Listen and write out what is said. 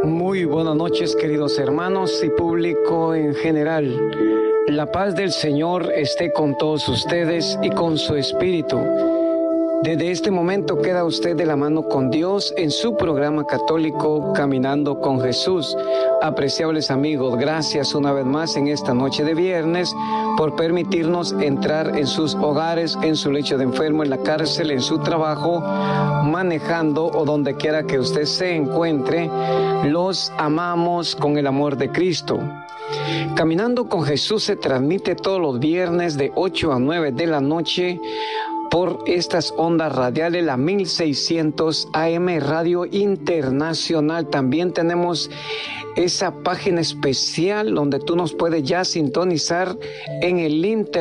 Muy buenas noches, queridos hermanos y público en general. La paz del Señor esté con todos ustedes y con su espíritu. Desde este momento queda usted de la mano con Dios en su programa católico Caminando con Jesús. Apreciables amigos, gracias una vez más en esta noche de viernes por permitirnos entrar en sus hogares, en su lecho de enfermo, en la cárcel, en su trabajo, manejando o donde quiera que usted se encuentre. Los amamos con el amor de Cristo. Caminando con Jesús se transmite todos los viernes de 8 a 9 de la noche por estas ondas radiales, la 1600 AM Radio Internacional. También tenemos esa página especial donde tú nos puedes ya sintonizar en el internet.